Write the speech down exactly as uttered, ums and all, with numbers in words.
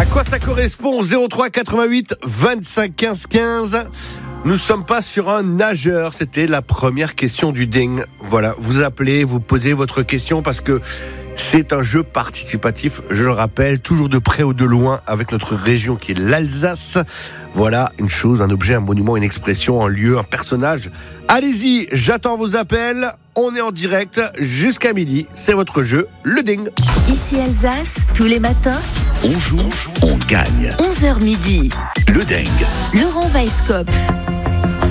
À quoi ça correspond? Zéro trois quatre-vingt-huit vingt-cinq quinze quinze. Nous sommes pas sur un nageur, c'était la première question du ding. Voilà, vous appelez, vous posez votre question parce que c'est un jeu participatif, je le rappelle, toujours de près ou de loin avec notre région qui est l'Alsace. Voilà, une chose, un objet, un monument, une expression, un lieu, un personnage. Allez-y, j'attends vos appels. On est en direct jusqu'à midi. C'est votre jeu, le ding. Ici Alsace, tous les matins, On joue, on gagne. onze heures midi. Le dingue. Laurent Weisskopf.